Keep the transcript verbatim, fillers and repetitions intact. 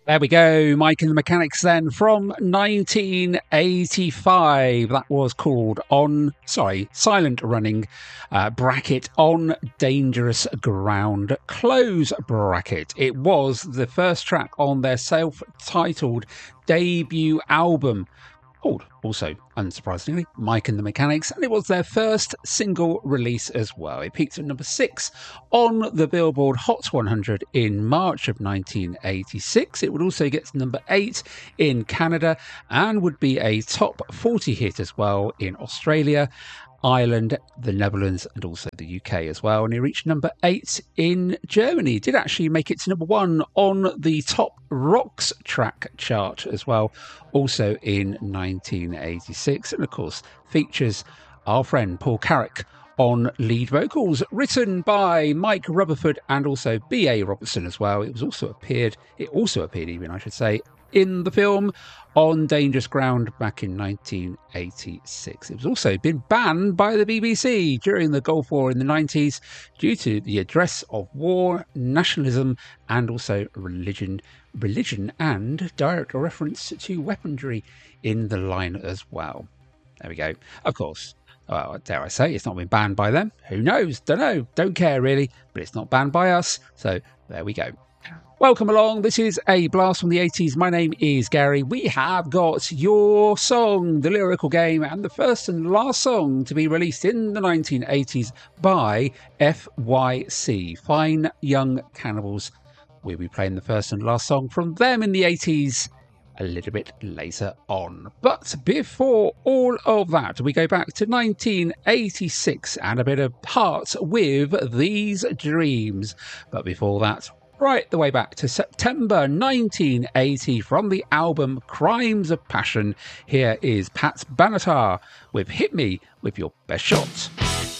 There we go, Mike and the Mechanics then from nineteen eighty-five. That was called On, sorry, Silent Running, uh, bracket On Dangerous Ground, close bracket. It was the first track on their self-titled debut album, called also, unsurprisingly, Mike and the Mechanics, and it was their first single release as well. It peaked at number six on the Billboard Hot one hundred in March of nineteen eighty-six. It would also get to number eight in Canada and would be a top forty hit as well in Australia, Ireland, the Netherlands, and also the U K as well. And he reached number eight in Germany. He did actually make it to number one on the Top Rocks track chart as well, also in nineteen eighty-six. And of course, features our friend Paul Carrack on lead vocals, written by Mike Rutherford and also B A Robertson as well. It was also appeared, it also appeared even, I should say, in the film On Dangerous Ground back in nineteen eighty-six. It was also been banned by the B B C during the Gulf War in the nineties due to the address of war, nationalism, and also religion, religion and direct reference to weaponry in the line as well. There we go. Of course, well, dare I say, it's not been banned by them. Who knows? Don't know. Don't care really, but it's not banned by us. So there we go. Welcome along. This is a blast from the eighties. My name is Gary. We have got your song, The Lyrical Game, and the first and last song to be released in the nineteen eighties by F Y C, Fine Young Cannibals. We'll be playing the first and last song from them in the eighties a little bit later on. But before all of that, we go back to nineteen eighty-six and a bit of Heart with These Dreams. But before that, right the way back to September nineteen eighty from the album Crimes of Passion, here is Pat Benatar with Hit Me With Your Best Shot.